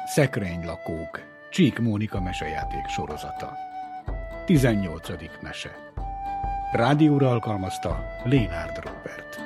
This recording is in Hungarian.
Szekrénylakók, Csík Mónika mesejáték sorozata. 18. mese. Rádióra alkalmazta Lénárd Róbert.